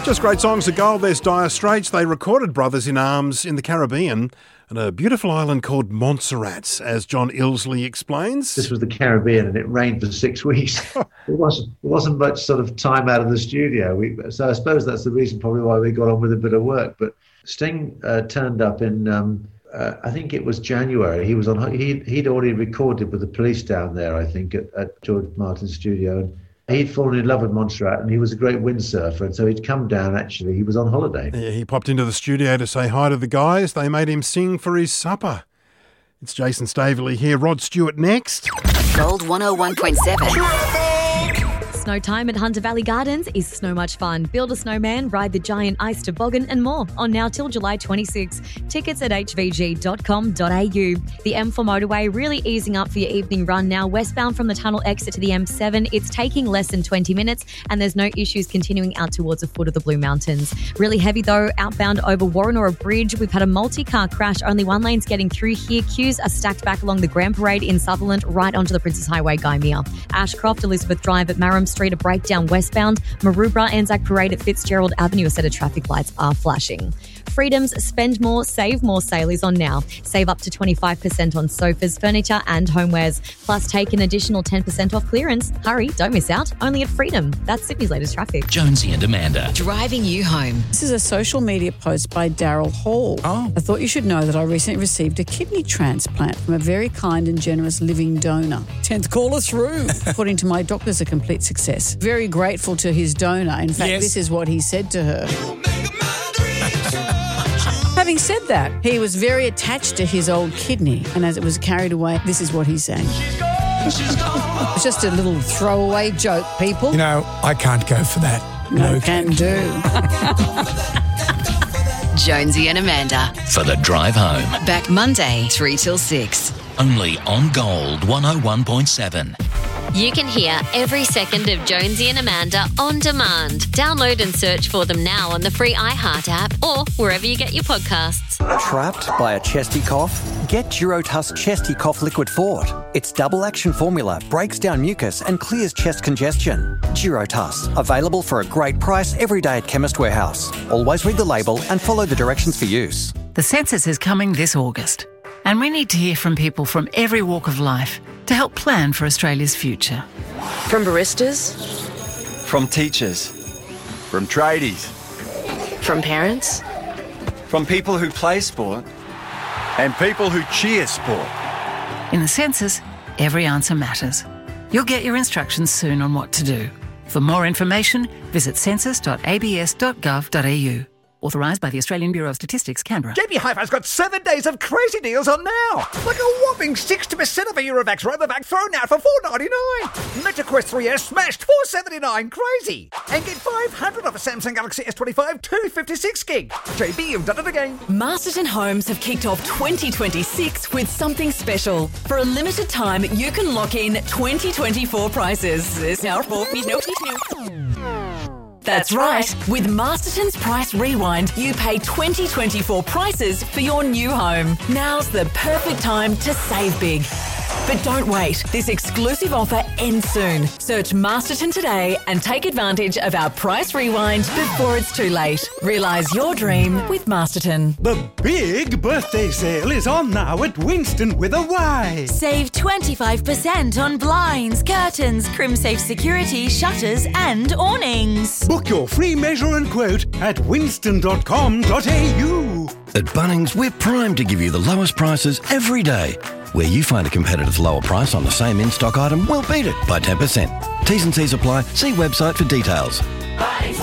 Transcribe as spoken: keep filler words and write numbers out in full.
Just great songs of gold. There's Dire Straits. They recorded Brothers in Arms in the Caribbean and a beautiful island called Montserrat, as John Ilsley explains. This was the Caribbean and it rained for six weeks. It wasn't, it wasn't much sort of time out of the studio. We, so I suppose that's the reason probably why we got on with a bit of work. But Sting uh, turned up in, um, uh, I think it was January. He was on. He, he'd already recorded with the Police down there, I think, at, at George Martin's studio. And he'd fallen in love with Montserrat and he was a great windsurfer. And so he'd come down, actually. He was on holiday. Yeah, he popped into the studio to say hi to the guys. They made him sing for his supper. It's Jason Staveley here. Rod Stewart next. Gold one oh one point seven. Snow time at Hunter Valley Gardens is so much fun. Build a snowman, ride the giant ice toboggan and more. On now till July twenty-sixth. Tickets at h v g dot com dot a u. The M four motorway really easing up for your evening run now. Westbound from the tunnel exit to the M seven. It's taking less than twenty minutes and there's no issues continuing out towards the foot of the Blue Mountains. Really heavy though, outbound over Warrenora Bridge. We've had a multi-car crash. Only one lane's getting through here. Queues are stacked back along the Grand Parade in Sutherland right onto the Princess Highway, Gymea. Ashcroft, Elizabeth Drive at Marram Street, a breakdown westbound. Maroubra, Anzac Parade at Fitzgerald Avenue, a set of traffic lights are flashing. Freedom's Spend More, Save More sale is on now. Save up to twenty-five percent on sofas, furniture and homewares. Plus take an additional ten percent off clearance. Hurry, don't miss out. Only at Freedom. That's Sydney's latest traffic. Jonesy and Amanda. Driving you home. This is a social media post by Daryl Hall. Oh. I thought you should know that I recently received a kidney transplant from a very kind and generous living donor. tenth caller through. According to my doctors, a complete success. Very grateful to his donor. In fact, Yes. this is what he said to her. Having said that, he was very attached to his old kidney, and as it was carried away, this is what he sang. It's just a little throwaway joke, people. You know, I can't go for that. No, No can do. Jonesy and Amanda. For the drive home. Back Monday, three till six. Only on Gold one oh one point seven. You can hear every second of Jonesy and Amanda on demand. Download and search for them now on the free iHeart app or wherever you get your podcasts. Trapped by a chesty cough? Get Durotuss Chesty Cough Liquid Fort. Its double action formula breaks down mucus and clears chest congestion. Durotuss, available for a great price every day at Chemist Warehouse. Always read the label and follow the directions for use. The census is coming this August, and we need to hear from people from every walk of life to help plan for Australia's future. From baristas, From teachers, from tradies, from parents, from people who play sport, and people who cheer sport. In the census, every answer matters. You'll get your instructions soon on what to do. For more information, visit census dot a b s dot gov dot a u. Authorised by the Australian Bureau of Statistics, Canberra. J B Hi-Fi's got seven days of crazy deals on now. Like a whopping sixty percent of a Eurovax Robovac thrown out for four ninety-nine. MetaQuest three S smashed four seventy-nine. Crazy. And get five hundred off a Samsung Galaxy S twenty-five two fifty-six gig. J B, you've done it again. Masterton Homes have kicked off twenty twenty-six with something special. For a limited time, you can lock in twenty twenty-four prices. There's now four. That's right. With Masterton's Price Rewind, you pay twenty twenty-four prices for your new home. Now's the perfect time to save big. But don't wait. This exclusive offer ends soon. Search Masterton today and take advantage of our Price Rewind before it's too late. Realise your dream with Masterton. The big birthday sale is on now at Winston with a Y. Save twenty-five percent on blinds, curtains, CrimSafe security, shutters and awnings. Book your free measure and quote at winston dot com dot a u. At Bunnings, we're primed to give you the lowest prices every day. Where you find a competitor's lower price on the same in-stock item, we'll beat it by ten percent. T's and C's apply. See website for details.